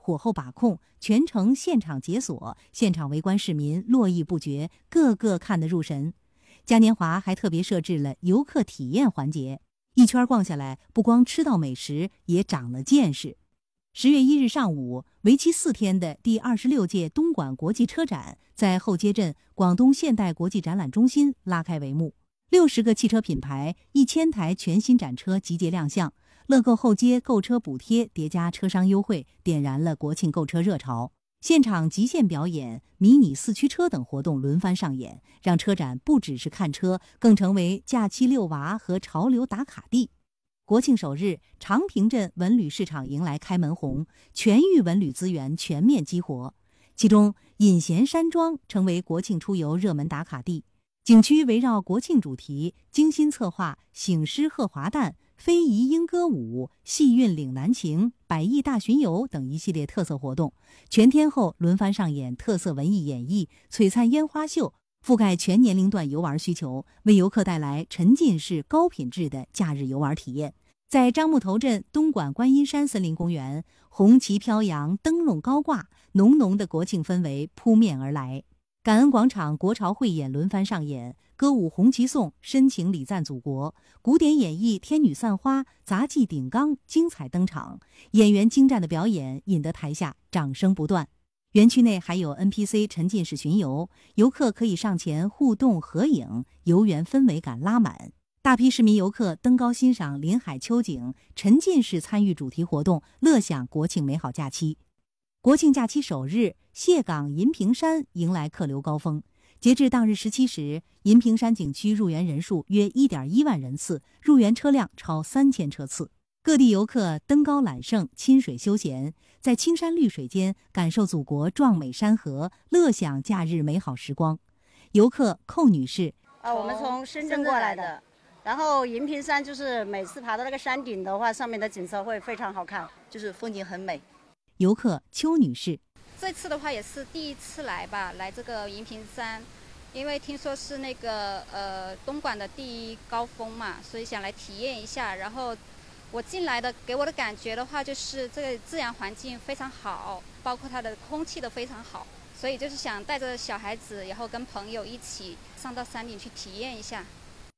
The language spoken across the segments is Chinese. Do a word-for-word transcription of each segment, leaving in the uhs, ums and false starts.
火候把控，全程现场解锁，现场围观市民络绎不绝，个个看得入神。嘉年华还特别设置了游客体验环节，一圈逛下来，不光吃到美食，也长了见识。十月一日上午，为期四天的第二十六届东莞国际车展在后街镇广东现代国际展览中心拉开帷幕。六十个汽车品牌、一千台全新展车集结亮相，乐购后街购车补贴叠加车商优惠，点燃了国庆购车热潮。现场极限表演、迷你四驱车等活动轮番上演，让车展不只是看车，更成为假期遛娃和潮流打卡地。国庆首日，长平镇文旅市场迎来开门红，全域文旅资源全面激活。其中，隐贤山庄成为国庆出游热门打卡地，景区围绕国庆主题，精心策划醒狮鹤华诞、非遗莺歌舞、戏韵岭南情、百亿大巡游等一系列特色活动，全天候轮番上演特色文艺演绎、璀璨烟花秀，覆盖全年龄段游玩需求，为游客带来沉浸式高品质的假日游玩体验。在樟木头镇东莞观音山森林公园，红旗飘扬，灯笼高挂，浓浓的国庆氛围扑面而来。感恩广场国潮汇演轮番上演，歌舞红旗颂，深情礼赞祖国；古典演绎天女散花，杂技顶缸精彩登场，演员精湛的表演引得台下掌声不断。园区内还有 N P C 沉浸式巡游，游客可以上前互动合影，游园氛围感拉满。大批市民游客登高欣赏林海秋景，沉浸式参与主题活动，乐享国庆美好假期。国庆假期首日，蟹港银屏山迎来客流高峰。截至当日十七时，银屏山景区入园人数约 一点一万人次，入园车辆超三千车次。各地游客登高揽胜，亲水休闲，在青山绿水间感受祖国壮美山河，乐享假日美好时光。游客寇女士： 啊，我们从深圳过来的。然后银屏山就是每次爬到那个山顶的话，上面的景色会非常好看， 就是风景很美。 游客邱女士： 这次的话也是第一次来吧，来这个银屏山，因为听说是那个呃东莞的第一高峰嘛，所以想来体验一下。然后我进来的给我的感觉的话，就是这个自然环境非常好，包括它的空气都非常好，所以就是想带着小孩子，然后跟朋友一起上到山顶去体验一下。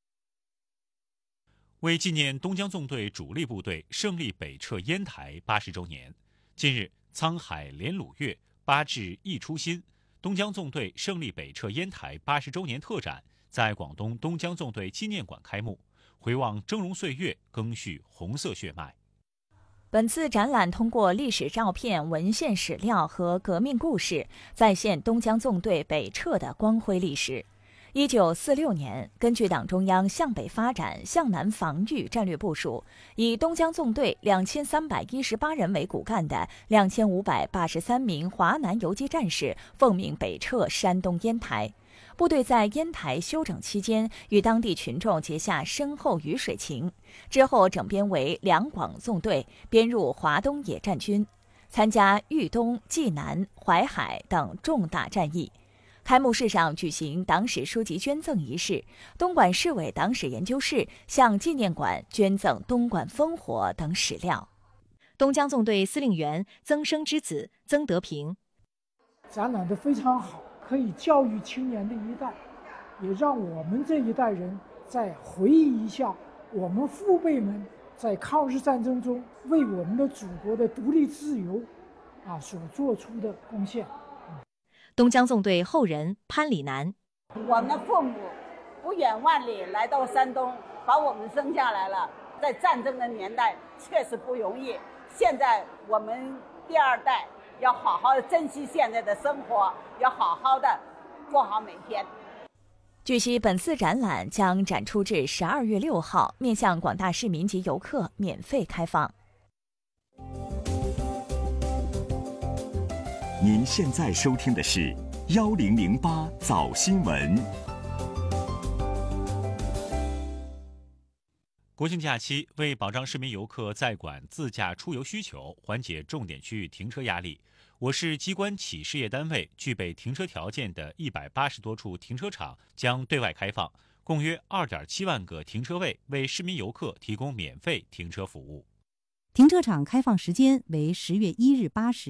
为纪念东江纵队主力部队胜利北撤烟台八十周年，近日，沧海连鲁粤，八至一初心，东江纵队胜利北撤烟台八十周年特展在广东东江纵队纪念馆开幕，回望峥嵘岁月，赓续红色血脉。 本次展览通过历史照片、文献史料和革命故事，再现东江纵队北撤的光辉历史。一九四六年，根据党中央向北发展、向南防御战略部署，以东江纵队两千三百一十八人为骨干的两千五百八十三名华南游击战士奉命北撤山东烟台。部队在烟台休整期间，与当地群众结下深厚鱼水情。之后整编为两广纵队，编入华东野战军，参加豫东、济南、淮海等重大战役。开幕式上举行党史书籍捐赠仪式，东莞市委党史研究室向纪念馆捐赠东莞烽火等史料。 东江纵队司令员曾生之子曾德平： 展览得非常好，可以教育青年的一代，也让我们这一代人再回忆一下我们父辈们在抗日战争中为我们的祖国的独立自由啊所做出的贡献。 东江纵队后人潘礼南： 我们的父母不远万里来到山东，把我们生下来了，在战争的年代确实不容易。现在我们第二代要好好的珍惜现在的生活，要好好的过好每天。 据悉，本次展览将展出至十二月六号，面向广大市民及游客免费开放。 您现在收听的是幺零零八早新闻。 国庆假期，为保障市民游客在馆自驾出游需求，缓解重点区域停车压力，我市机关企事业单位具备停车条件的一百八十多处停车场将对外开放，共约二点七万个停车位，为市民游客提供免费停车服务。 停车场开放时间为十月一日八时。